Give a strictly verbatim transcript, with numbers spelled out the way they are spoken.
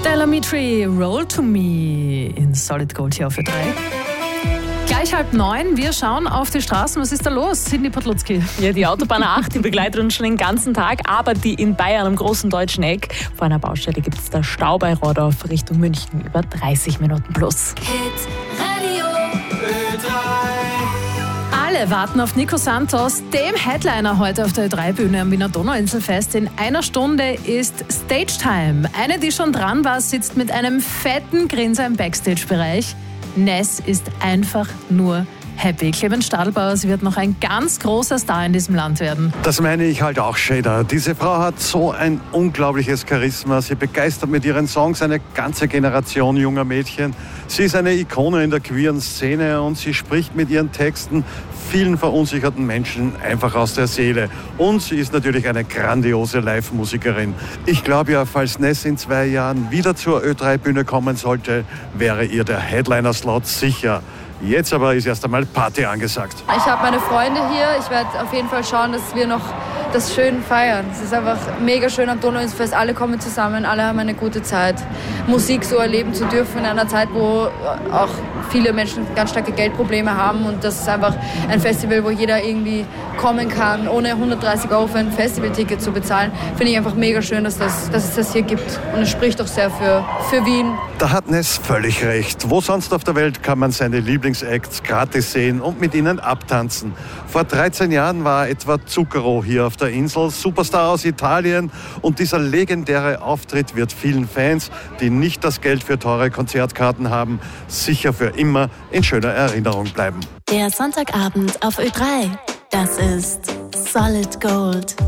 Stella Mitri, Roll to Me in Solid Gold hier auf Ö drei. Gleich halb neun, wir schauen auf die Straßen. Was ist da los, Sydney Podlutski? Ja, die Autobahn A acht, die begleitet uns schon den ganzen Tag, aber die in Bayern am großen deutschen Eck. Vor einer Baustelle gibt es da Stau bei Rodorf Richtung München über dreißig Minuten plus. Hit Radio Ö drei. Alle warten auf Nico Santos, dem Headliner heute auf der Ö drei Bühne am Wiener Donauinselfest. In einer Stunde ist Stage Time. Eine, die schon dran war, sitzt mit einem fetten Grinser im Backstage-Bereich. Ness ist einfach nur happy. Clemens Stadelbauer, sie wird noch ein ganz großer Star in diesem Land werden. Das meine ich halt auch, Shader. Diese Frau hat so ein unglaubliches Charisma. Sie begeistert mit ihren Songs eine ganze Generation junger Mädchen. Sie ist eine Ikone in der queeren Szene und sie spricht mit ihren Texten vielen verunsicherten Menschen einfach aus der Seele. Und sie ist natürlich eine grandiose Live-Musikerin. Ich glaube ja, falls Ness in zwei Jahren wieder zur Ö drei Bühne kommen sollte, wäre ihr der Headliner-Slot sicher. Jetzt aber ist erst einmal Party angesagt. Ich habe meine Freunde hier. Ich werde auf jeden Fall schauen, dass wir noch das schön feiern. Es ist einfach mega schön am Donauinselfest. Alle kommen zusammen, alle haben eine gute Zeit. Musik so erleben zu dürfen in einer Zeit, wo auch viele Menschen ganz starke Geldprobleme haben. Und das ist einfach ein Festival, wo jeder irgendwie kommen kann, ohne hundertdreißig Euro für ein Festivalticket zu bezahlen. Finde ich einfach mega schön, dass, das, dass es das hier gibt. Und es spricht auch sehr für, für Wien. Da hat Ness völlig recht. Wo sonst auf der Welt kann man seine Lieblingsacts gratis sehen und mit ihnen abtanzen? Vor dreizehn Jahren war etwa Zucchero hier auf der Insel, Superstar aus Italien. Und dieser legendäre Auftritt wird vielen Fans, die nicht das Geld für teure Konzertkarten haben, sicher für immer in schöner Erinnerung bleiben. Der Sonntagabend auf Ö drei. Das ist Solid Gold.